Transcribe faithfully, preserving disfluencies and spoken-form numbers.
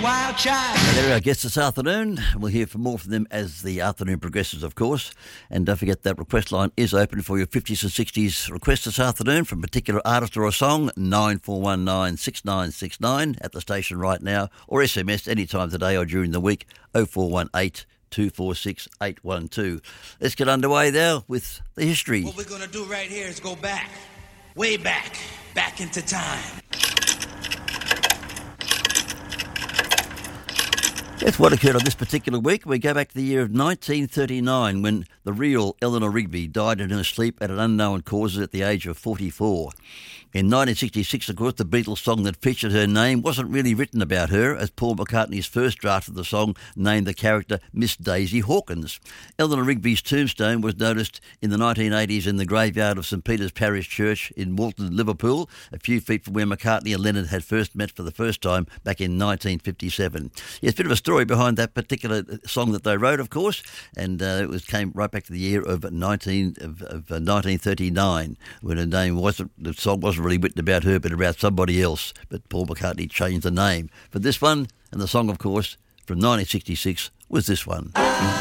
wild child. And there are our guests this afternoon. We'll hear from more from them as the afternoon progresses, of course. And don't forget that request line is open for your fifties and sixties requests this afternoon from a particular artist or a song, nine four one nine six nine six nine at the station right now, or S M S anytime today or during the week, oh four one eight two four six eight one two. Let's get underway now with the history. What we're going to do right here is go back, way back, back into time. That's what occurred on this particular week. We go back to the year of nineteen thirty-nine when the real Eleanor Rigby died in her sleep at an unknown causes at the age of forty-four. In nineteen sixty-six, of course, the Beatles song that featured her name wasn't really written about her, as Paul McCartney's first draft of the song named the character Miss Daisy Hawkins. Eleanor Rigby's tombstone was noticed in the nineteen eighties in the graveyard of St Peter's Parish Church in Walton, Liverpool, a few feet from where McCartney and Lennon had first met for the first time back in nineteen fifty-seven. Yeah, it's a bit of a story behind that particular song that they wrote, of course, and uh, it was came right back to the year of nineteen of, of uh, nineteen thirty-nine, when her name wasn't the song wasn't really written about her, but about somebody else. But Paul McCartney changed the name for this one, and the song, of course, from nineteen sixty-six was this one.